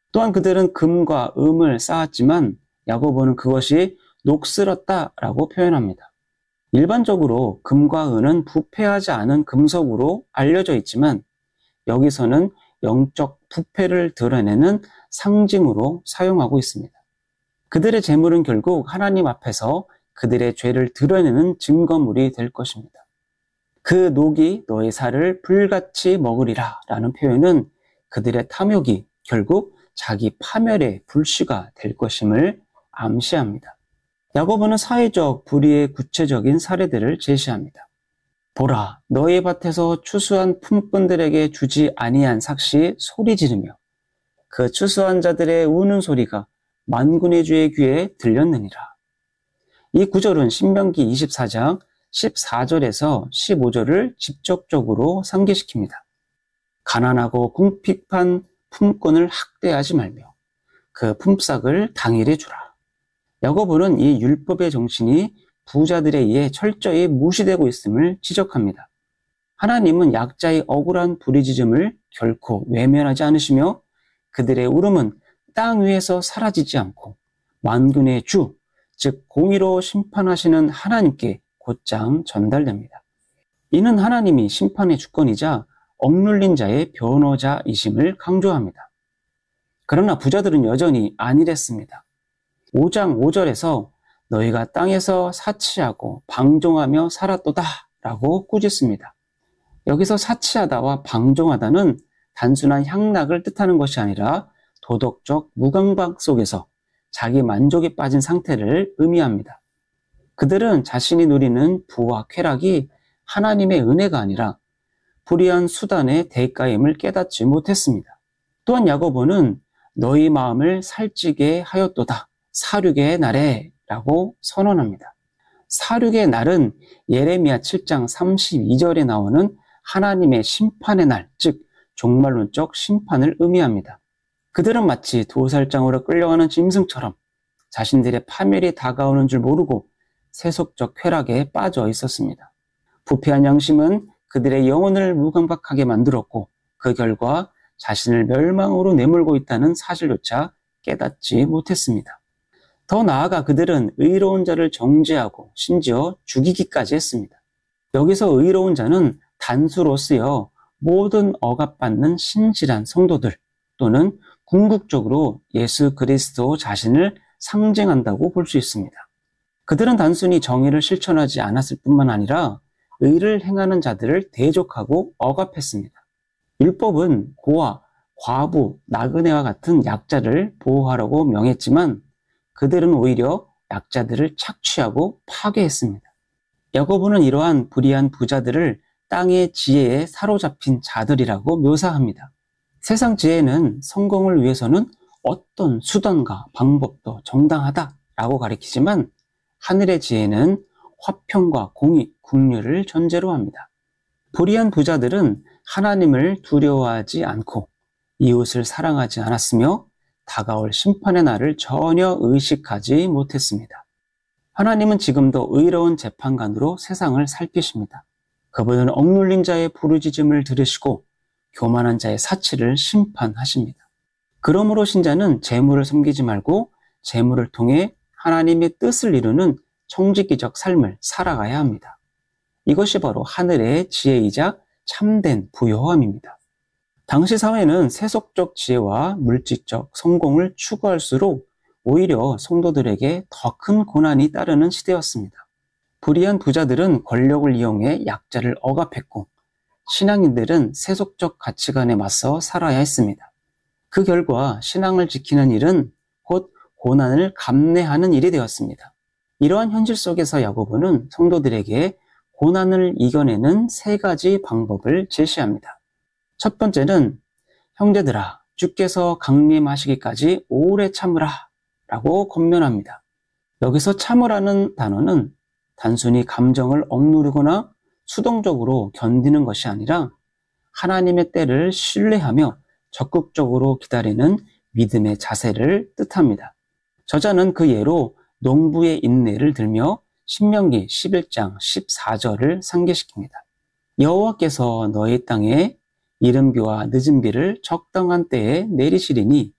또한 그들은 금과 음을 쌓았지만 야고보는 그것이 녹슬었다라고 표현합니다. 일반적으로 금과 은은 부패하지 않은 금속으로 알려져 있지만 여기서는 영적 부패를 드러내는 상징으로 사용하고 있습니다. 그들의 재물은 결국 하나님 앞에서 그들의 죄를 드러내는 증거물이 될 것입니다. 그 녹이 너의 살을 불같이 먹으리라 라는 표현은 그들의 탐욕이 결국 자기 파멸의 불씨가 될 것임을 암시합니다. 야고보는 사회적 불의의 구체적인 사례들을 제시합니다. 보라, 너의 밭에서 추수한 품꾼들에게 주지 아니한 삭시 소리 지르며 그 추수한 자들의 우는 소리가 만군의 주의 귀에 들렸느니라. 이 구절은 신명기 24장 14절에서 15절을 직접적으로 상기시킵니다. 가난하고 궁핍한 품꾼을 학대하지 말며 그 품삯을 당일에 주라. 야고보는 이 율법의 정신이 부자들에 의해 철저히 무시되고 있음을 지적합니다. 하나님은 약자의 억울한 부르짖음을 결코 외면하지 않으시며 그들의 울음은 땅 위에서 사라지지 않고 만군의 주, 즉 공의로 심판하시는 하나님께 곧장 전달됩니다. 이는 하나님이 심판의 주권이자 억눌린 자의 변호자이심을 강조합니다. 그러나 부자들은 여전히 아니랬습니다. 5장 5절에서 너희가 땅에서 사치하고 방종하며 살았도다 라고 꾸짖습니다. 여기서 사치하다와 방종하다는 단순한 향락을 뜻하는 것이 아니라 도덕적 무강박 속에서 자기 만족에 빠진 상태를 의미합니다. 그들은 자신이 누리는 부와 쾌락이 하나님의 은혜가 아니라 불의한 수단의 대가임을 깨닫지 못했습니다. 또한 야고보는 너희 마음을 살찌게 하였도다. 사륙의 날에 라고 선언합니다. 사륙의 날은 예레미야 7장 32절에 나오는 하나님의 심판의 날, 즉 종말론적 심판을 의미합니다. 그들은 마치 도살장으로 끌려가는 짐승처럼 자신들의 파멸이 다가오는 줄 모르고 세속적 쾌락에 빠져 있었습니다. 부패한 양심은 그들의 영혼을 무감각하게 만들었고 그 결과 자신을 멸망으로 내몰고 있다는 사실조차 깨닫지 못했습니다. 더 나아가 그들은 의로운 자를 정죄하고 심지어 죽이기까지 했습니다. 여기서 의로운 자는 단수로 쓰여 모든 억압받는 신실한 성도들 또는 궁극적으로 예수 그리스도 자신을 상징한다고 볼 수 있습니다. 그들은 단순히 정의를 실천하지 않았을 뿐만 아니라 의를 행하는 자들을 대적하고 억압했습니다. 율법은 고아, 과부, 나그네와 같은 약자를 보호하라고 명했지만 그들은 오히려 약자들을 착취하고 파괴했습니다. 야고보는 이러한 불의한 부자들을 땅의 지혜에 사로잡힌 자들이라고 묘사합니다. 세상 지혜는 성공을 위해서는 어떤 수단과 방법도 정당하다라고 가리키지만 하늘의 지혜는 화평과 공의, 긍휼을 전제로 합니다. 불의한 부자들은 하나님을 두려워하지 않고 이웃을 사랑하지 않았으며 다가올 심판의 날을 전혀 의식하지 못했습니다. 하나님은 지금도 의로운 재판관으로 세상을 살피십니다. 그분은 억눌린 자의 부르짖음을 들으시고 교만한 자의 사치를 심판하십니다. 그러므로 신자는 재물을 섬기지 말고 재물을 통해 하나님의 뜻을 이루는 청지기적 삶을 살아가야 합니다. 이것이 바로 하늘의 지혜이자 참된 부요함입니다. 당시 사회는 세속적 지혜와 물질적 성공을 추구할수록 오히려 성도들에게 더 큰 고난이 따르는 시대였습니다. 불의한 부자들은 권력을 이용해 약자를 억압했고 신앙인들은 세속적 가치관에 맞서 살아야 했습니다. 그 결과 신앙을 지키는 일은 곧 고난을 감내하는 일이 되었습니다. 이러한 현실 속에서 야고보는 성도들에게 고난을 이겨내는 3가지 방법을 제시합니다. 첫 번째는 형제들아 주께서 강림하시기까지 오래 참으라 라고 권면합니다. 여기서 참으라는 단어는 단순히 감정을 억누르거나 수동적으로 견디는 것이 아니라 하나님의 때를 신뢰하며 적극적으로 기다리는 믿음의 자세를 뜻합니다. 저자는 그 예로 농부의 인내를 들며 신명기 11장 14절을 상기시킵니다. 여호와께서 너희 땅에 이른 비와 늦은 비를 적당한 때에 내리시리니